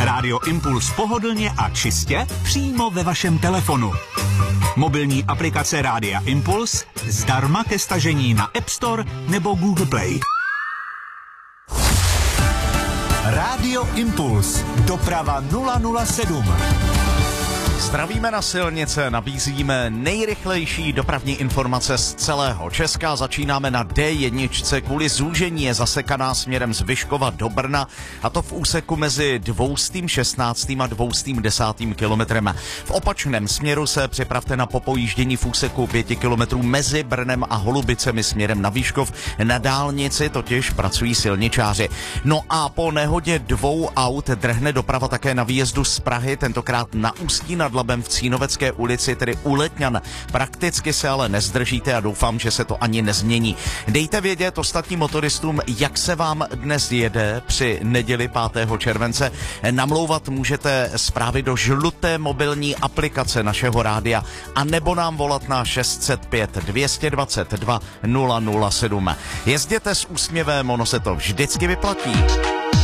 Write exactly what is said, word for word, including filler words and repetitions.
Rádio Impuls pohodlně a čistě přímo ve vašem telefonu. Mobilní aplikace Rádia Impuls zdarma ke stažení na App Store nebo Google Play. Rádio Impuls. Doprava nula nula sedm. Zdravíme na silnice, nabízíme nejrychlejší dopravní informace z celého Česka. Začínáme na D jedna. Kvůli zúžení je zasekaná směrem z Vyškova do Brna, a to v úseku mezi dvoustým šestnáctým a dvoustým desátým kilometrem. V opačném směru se připravte na popojíždění v úseku pěti kilometrů mezi Brnem a Holubicemi směrem na Vyškov. Na dálnici totiž pracují silničáři. No a po nehodě dvou aut drhne doprava také na výjezdu z Prahy, tentokrát na Ústí nad Labem v Cínovecké ulici, tedy u Letňan. Prakticky se ale nezdržíte a doufám, že se to ani nezmění. Dejte vědět ostatním motoristům, jak se vám dnes jede při neděli pátého července. Namlouvat můžete zprávy do žluté mobilní aplikace našeho rádia a nebo nám volat na šest set pět dvě dvacet dva nula nula sedm. Jezděte s úsměvem, ono se to vždycky vyplatí.